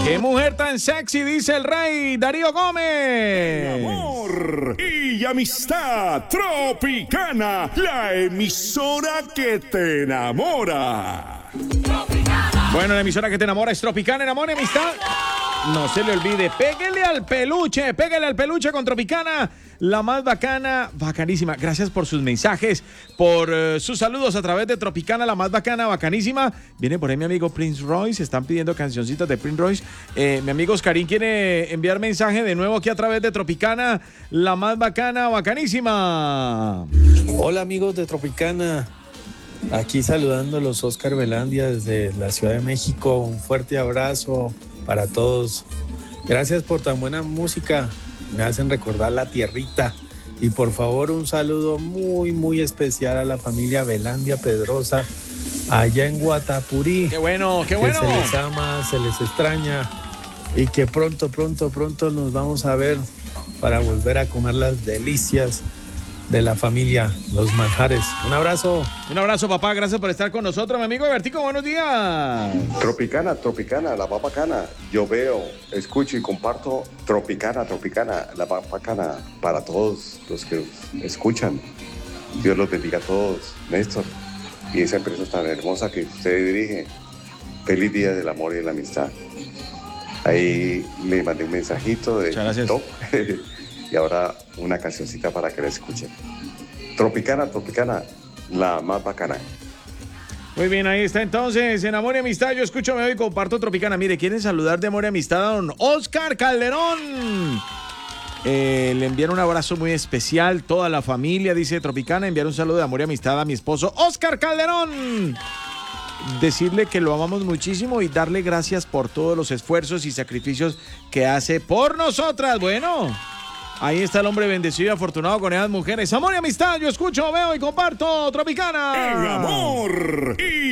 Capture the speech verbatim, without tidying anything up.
¡Qué mujer tan sexy! Dice el rey Darío Gómez. Amor y amistad Tropicana, la emisora que te enamora. Bueno, la emisora que te enamora es Tropicana, enamora y amistad. No se le olvide, pégale al peluche, pégale al peluche con Tropicana, la más bacana, bacanísima. Gracias por sus mensajes, por uh, sus saludos a través de Tropicana, la más bacana, bacanísima. Viene por ahí mi amigo Prince Royce, están pidiendo cancioncitas de Prince Royce. Eh, mi amigo Oscarín quiere enviar mensaje de nuevo aquí a través de Tropicana, la más bacana, bacanísima. Hola amigos de Tropicana, aquí saludándolos Oscar Velandia desde la Ciudad de México. Un fuerte abrazo para todos. Gracias por tan buena música, me hacen recordar la tierrita. Y por favor un saludo muy muy especial a la familia Velandia Pedrosa allá en Guatapurí. ¡Qué bueno, qué bueno! Que se les ama, se les extraña y que pronto, pronto, pronto nos vamos a ver para volver a comer las delicias de la familia, los manjares. Un abrazo. Un abrazo, papá, gracias por estar con nosotros. Mi amigo Bertico, buenos días. Tropicana, Tropicana, la más bacana. Yo veo, escucho y comparto Tropicana, Tropicana, la más bacana para todos los que escuchan. Dios los bendiga a todos. Néstor, y esa empresa tan hermosa que usted dirige. Feliz día del amor y de la amistad. Ahí le mandé un mensajito de TikTok. Y ahora una cancioncita para que la escuchen. Tropicana, Tropicana, la más bacana. Muy bien, ahí está entonces, en Amor y Amistad, yo escucho, me doy y comparto Tropicana. Mire, quieren saludar de Amor y Amistad a don Oscar Calderón. Eh, le envían un abrazo muy especial, toda la familia, dice Tropicana, enviar un saludo de Amor y Amistad a mi esposo Oscar Calderón. Decirle que lo amamos muchísimo y darle gracias por todos los esfuerzos y sacrificios que hace por nosotras. Bueno, ahí está el hombre bendecido y afortunado con esas mujeres. Amor y amistad, yo escucho, veo y comparto Tropicana. El amor y